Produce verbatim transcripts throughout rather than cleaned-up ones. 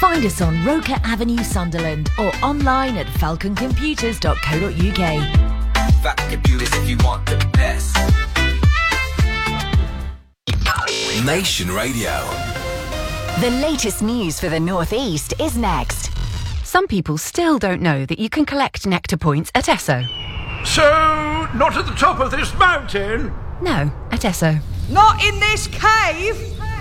Find us on Roker Avenue, Sunderland, or online at falcon computers dot co dot uk. Falcon Computers if you want the best. Nation Radio. The latest news for the North East is next. Some people still don't know that you can collect Nectar points at Esso. So, not at the top of this mountain? No, at Esso. Not in this cave?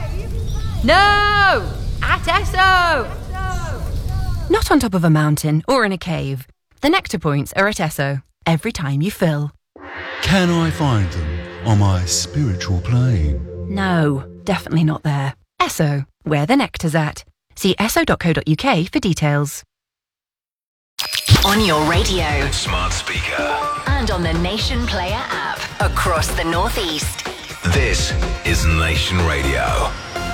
No! At Esso! Not on top of a mountain or in a cave. The Nectar points are at Esso, every time you fill. Can I find them on my spiritual plane? No, definitely not there. Esso, where the nectar's at. See esso dot co dot uk for details. On your radio. Smart speaker. And on the Nation Player app. Across the North East. This is Nation Radio.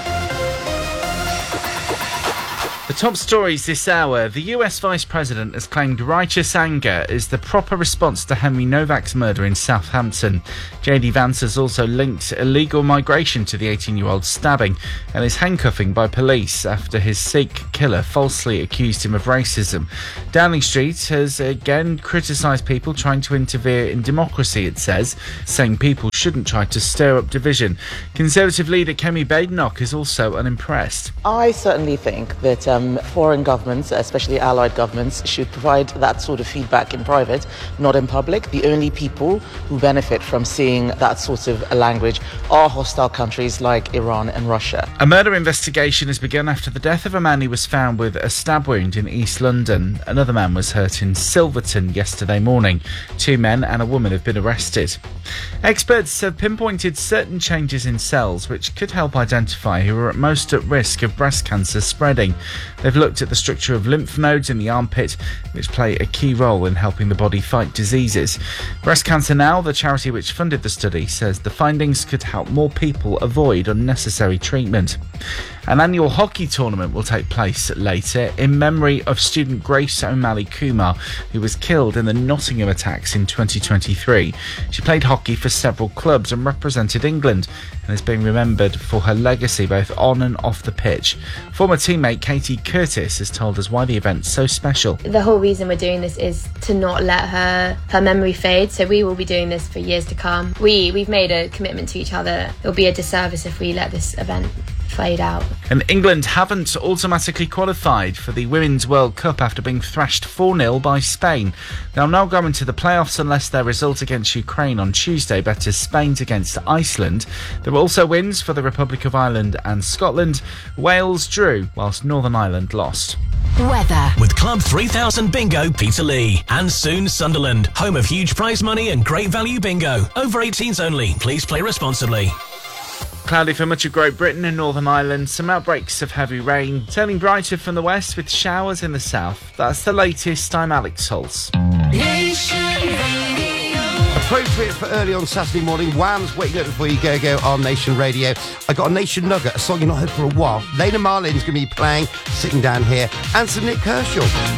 The top stories this hour. The U S Vice President has claimed righteous anger is the proper response to Henry Novak's murder in Southampton. J D Vance has also linked illegal migration to the eighteen-year-old stabbing and his handcuffing by police after his Sikh killer falsely accused him of racism. Downing Street has again criticised people trying to interfere in democracy, it says, saying people shouldn't try to stir up division. Conservative leader Kemi Badenoch is also unimpressed. I certainly think that um, foreign governments, especially allied governments, should provide that sort of feedback in private, not in public. The only people who benefit from seeing that sort of language are hostile countries like Iran and Russia. A murder investigation has begun after the death of a man who was found with a stab wound in East London. Another man was hurt in Silverton yesterday morning. Two men and a woman have been arrested. Experts have pinpointed certain changes in cells which could help identify who are at most at risk of breast cancer spreading. They've looked at the structure of lymph nodes in the armpit, which play a key role in helping the body fight diseases. Breast Cancer Now, the charity which funded the study, says the findings could help more people avoid unnecessary treatment. An annual hockey tournament will take place later in memory of student Grace O'Malley Kumar, who was killed in the Nottingham attacks in twenty twenty-three. She played hockey for several clubs and represented England and has been remembered for her legacy both on and off the pitch. Former teammate Katie Curtis has told us why the event's so special. The whole reason we're doing this is to not let her her memory fade, so we will be doing this for years to come. We, we've made a commitment to each other. It'll be a disservice if we let this event fade out. And England haven't automatically qualified for the Women's World Cup after being thrashed four nil by Spain. They'll now go into the playoffs unless their result against Ukraine on Tuesday betters Spain's against Iceland. There were also wins for the Republic of Ireland and Scotland. Wales drew, whilst Northern Ireland lost. Weather. With Club three thousand Bingo Peterlee. And soon Sunderland, home of huge prize money and great value bingo. Over eighteens only. Please play responsibly. Cloudy for much of Great Britain and Northern Ireland. Some outbreaks of heavy rain. Turning brighter from the west with showers in the south. That's the latest. I'm Alex Holtz. Appropriate for early on Saturday morning. Wham's Wake Up Before You Go Go on Nation Radio. I got a Nation Nugget, a song you've not heard for a while. Lena Marlin's going to be playing, sitting down here, and some Nick Kershaw.